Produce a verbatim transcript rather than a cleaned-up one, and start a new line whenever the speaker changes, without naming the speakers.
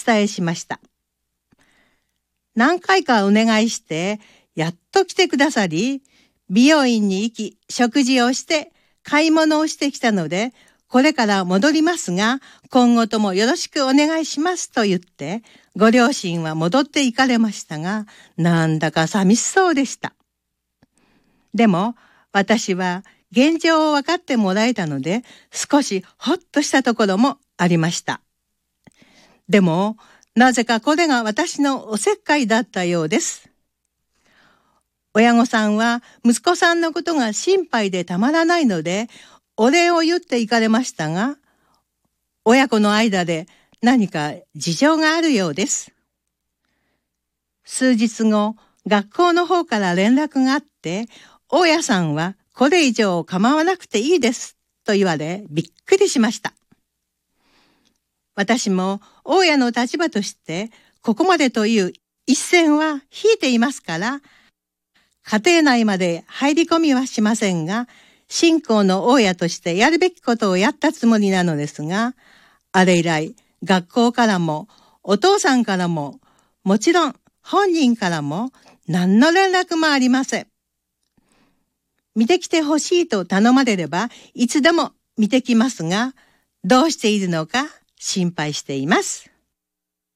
伝えしました。何回かお願いして、やっと来てくださり、美容院に行き、食事をして、買い物をしてきたので、これから戻りますが、今後ともよろしくお願いしますと言って、ご両親は戻って行かれましたが、なんだか寂しそうでした。でも、私は現状を分かってもらえたので、少しほっとしたところもありました。でも、なぜかこれが私のおせっかいだったようです。親御さんは息子さんのことが心配でたまらないので、お礼を言って行かれましたが、親子の間で何か事情があるようです。数日後、学校の方から連絡があって、大家さんはこれ以上構わなくていいですと言われ、びっくりしました。私も大家の立場として、ここまでという一線は引いていますから、家庭内まで入り込みはしませんが、信仰の大家としてやるべきことをやったつもりなのですが、あれ以来、学校からも、お父さんからも、もちろん本人からも、何の連絡もありません。見てきてほしいと頼まれれば、いつでも見てきますが、どうしているのか心配しています。